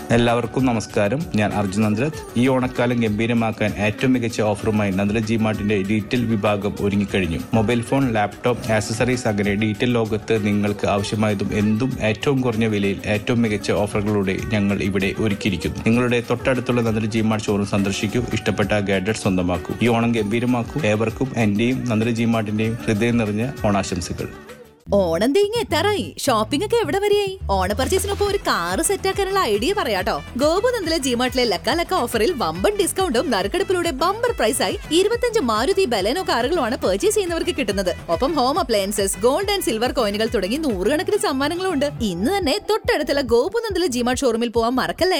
എല്ലാവർക്കും നമസ്കാരം. ഞാൻ അർജുൻ നന്ദ്രത്. ഈ ഓണക്കാലം ഗംഭീരമാക്കാൻ ഏറ്റവും മികച്ച ഓഫറുമായി നന്ദ്ര ജി മാർട്ടിന്റെ ഡീറ്റെയിൽ വിഭാഗം ഒരുങ്ങിക്കഴിഞ്ഞു. മൊബൈൽ ഫോൺ, ലാപ്ടോപ്പ്, ആക്സസറീസ് അങ്ങനെ ഡീറ്റെയിൽ ലോകത്ത് നിങ്ങൾക്ക് ആവശ്യമായതും എന്തും ഏറ്റവും കുറഞ്ഞ വിലയിൽ ഏറ്റവും മികച്ച ഓഫറുകളോടെ ഞങ്ങൾ ഇവിടെ ഒരുക്കിയിരിക്കുന്നു. നിങ്ങളുടെ തൊട്ടടുത്തുള്ള നന്ദ്ര ജി മാർട്ട് ഷോറൂം സന്ദർശിക്കൂ. ഇഷ്ടപ്പെട്ട ഗാഡ്ജറ്റ് സ്വന്തമാക്കൂ. ഈ ഓണം ഗംഭീരമാക്കൂ. ഏവർക്കും എന്റെയും നന്ദ്ര ജി മാർട്ടിന്റെയും ഹൃദയം നിറഞ്ഞ ഓണാശംസകൾ. ഓണം തേങ്ങ എത്താറായി. ഷോപ്പിംഗ് ഒക്കെ എവിടെ വരെയായി? ഓണ പർച്ചേസിനൊപ്പം ഒരു കാറ് സെറ്റാക്കാനുള്ള ഐഡിയ പറയാട്ടോ. ഗോപുനന്ദിലെ ജിമാർട്ടിലെ ലക്ക ഓഫറിൽ വമ്പൻ ഡിസ്കൗണ്ടും നറുക്കെടുപ്പിലൂടെ ബമ്പർ പ്രൈസായി 25 മാരുതി ബലേനോ കാറുകളുമാണ് പർച്ചേസ് ചെയ്യുന്നവർക്ക് കിട്ടുന്നത്. ഒപ്പം home appliances, gold and silver കോയിനുകൾ തുടങ്ങി 100 കണക്കിന് സമ്മാനങ്ങളും ഉണ്ട്. ഇന്ന് തന്നെ തൊട്ടടുത്തുള്ള ഗോപുനന്ദിലെ ജിമാർട്ട് ഷോറൂമിൽ പോവാൻ മറക്കല്ലേ.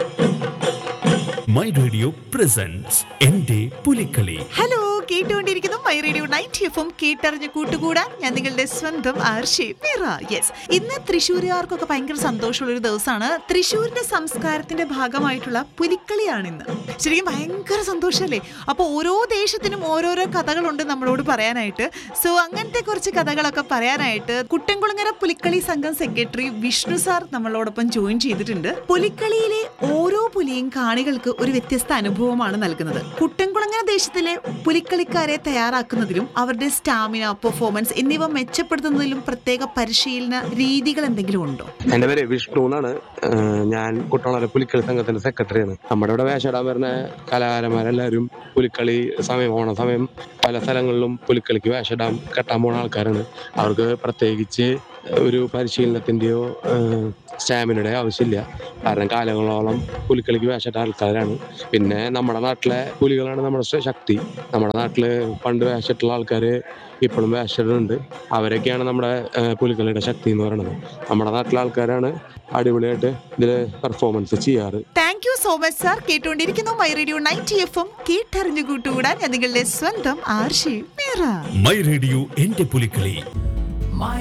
മൈ റേഡിയോ പ്രസൻസ് എന്റെ പുലിക്കളി. ഹലോ, കേട്ടുകൊണ്ടിരിക്കുന്നു മൈ റേഡിയോ 90 FM. കേട്ടറിഞ്ഞ് കൂട്ടുകൂടാൻ ഞാൻ നിങ്ങളുടെ സ്വന്തം ആർഷി മീറ. യെസ്, ഇന്ന് തൃശ്ശൂരുകാർക്കൊക്കെ ഭയങ്കര സന്തോഷമുള്ളൊരു ദിവസമാണ്. തൃശ്ശൂരിന്റെ സംസ്കാരത്തിന്റെ ഭാഗമായിട്ടുള്ള പുലിക്കളിയാണ് ഇന്ന്. ശരിക്കും ഭയങ്കര സന്തോഷമല്ലേ? അപ്പോൾ ഓരോ ദേശത്തിനും ഓരോരോ കഥകളുണ്ട് നമ്മളോട് പറയാനായിട്ട്. സോ അങ്ങനത്തെ കുറച്ച് കഥകളൊക്കെ പറയാനായിട്ട് കുട്ടൻകുളങ്ങര പുലിക്കളി സംഘം സെക്രട്ടറി വിഷ്ണു സാർ നമ്മളോടൊപ്പം ജോയിൻ ചെയ്തിട്ടുണ്ട്. പുലിക്കളിയിലെ ഓരോ പുലിയും കാണികൾക്ക് ഒരു വ്യത്യസ്ത അനുഭവമാണ് നൽകുന്നത്. കുട്ടൻകുളങ്ങര ദേശത്തിലെ പുലിക്കളിക്കാരെ തയ്യാറാക്കുന്നതിലും അവരുടെ സ്റ്റാമിന, പെർഫോമൻസ് എന്നിവ മെച്ചപ്പെടുത്തുന്നതിലും പ്രത്യേക പരിശീലന രീതികൾ എന്തെങ്കിലും ഉണ്ടോ? എന്റെ പേര് വിഷ്ണു എന്നാണ്. ഞാൻ കുട്ടൻകുളങ്ങര പുലിക്കളി സംഘത്തിന്റെ സെക്രട്ടറിയാണ്. നമ്മുടെ ഇവിടെ വേഷമിടാൻ വരുന്ന കലാകാരന്മാരെല്ലാവരും പുലിക്കളി സമയം, ഓണ സമയം പല സ്ഥലങ്ങളിലും പുലിക്കളിക്ക് വേഷമിടാൻ കെട്ടാൻ പോകുന്ന ആൾക്കാരാണ്. അവർക്ക് പ്രത്യേകിച്ച് ഒരു പരിശീലനത്തിൻ്റെയോ സ്റ്റാമിനയുടെയോ ആവശ്യമില്ല. കാരണം കാലങ്ങളോളം പുലിക്കളിക്ക് വേഷിട്ട ആൾക്കാരാണ്. പിന്നെ നമ്മുടെ നാട്ടിലെ പുലികളാണ് നമ്മുടെ ശക്തി. നമ്മുടെ നാട്ടിൽ പണ്ട് വേഷിട്ടുള്ള ആൾക്കാർ ഇപ്പോഴും വേഷിടുന്നുണ്ട്. അവരൊക്കെയാണ് നമ്മുടെ പുലിക്കളിയുടെ ശക്തി എന്ന് പറയുന്നത്. നമ്മുടെ നാട്ടിലെ ആൾക്കാരാണ് അടിപൊളിയായിട്ട് ഇതിൽ പെർഫോമൻസ് ചെയ്യാറ്. Thank you so much sir. കേട്ടുകൊണ്ടിരിക്കുന്നു മൈ റേഡിയോ 90 FM. കേട്ടറിഞ്ഞു കൂട്ടുകൂടാൻ ഞാൻ നിങ്ങളുടെ സ്വന്തം ആർഷി മീറ. മൈ റേഡിയോ എന്റെ പുലിക്കളി.